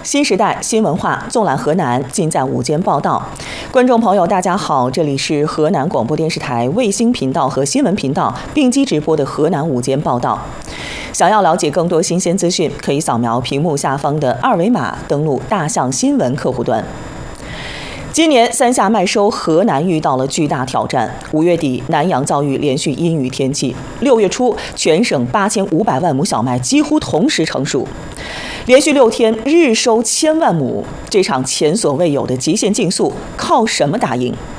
新时代新文化纵览河南，尽在午间报道。观众朋友，大家好，这里是河南广播电视台卫星频道和新闻频道并机直播的河南午间报道。想要了解更多新鲜资讯，可以扫描屏幕下方的二维码，登录大象新闻客户端。今年三夏麦收，河南遇到了巨大挑战。5月底，南阳遭遇连续阴雨天气；6月初，全省8500万亩小麦几乎同时成熟，连续6天日收1000万亩。这场前所未有的极限竞速，靠什么打赢？